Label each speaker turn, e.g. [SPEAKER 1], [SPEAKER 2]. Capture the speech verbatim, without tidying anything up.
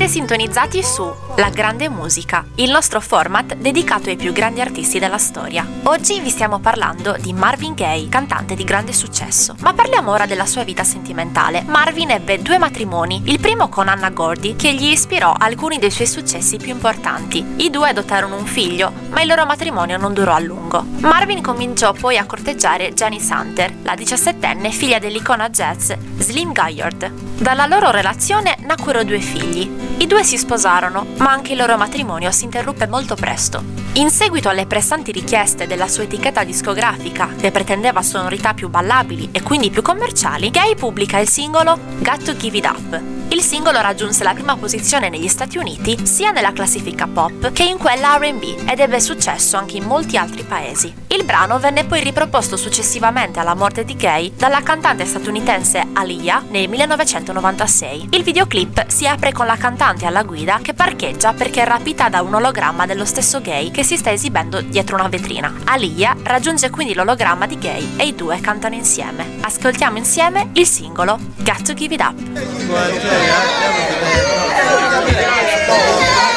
[SPEAKER 1] sintonizzati su La Grande Musica, il nostro format dedicato ai più grandi artisti della storia. Oggi vi stiamo parlando di Marvin Gaye, cantante di grande successo. Ma parliamo ora della sua vita sentimentale. Marvin ebbe due matrimoni, il primo con Anna Gordy, che gli ispirò alcuni dei suoi successi più importanti. I due adottarono un figlio, ma il loro matrimonio non durò a lungo. Marvin cominciò poi a corteggiare Janice Hunter, la diciassettenne figlia dell'icona jazz Slim Gaillard. Dalla loro relazione nacquero due figli. I due si sposarono, ma anche il loro matrimonio si interruppe molto presto. In seguito alle pressanti richieste della sua etichetta discografica, che pretendeva sonorità più ballabili e quindi più commerciali, Gaye pubblica il singolo Got to Give It Up. Il singolo raggiunse la prima posizione negli Stati Uniti sia nella classifica pop che in quella R and B ed ebbe successo anche in molti altri paesi. Il brano venne poi riproposto successivamente alla morte di Gaye dalla cantante statunitense Aaliyah nel millenovecentonovantasei. Il videoclip si apre con la cantante alla guida che parcheggia perché è rapita da un ologramma dello stesso Gaye che si sta esibendo dietro una vetrina. Aaliyah raggiunge quindi l'ologramma di Gaye e i due cantano insieme. Ascoltiamo insieme il singolo Got to Give It Up.
[SPEAKER 2] Yeah.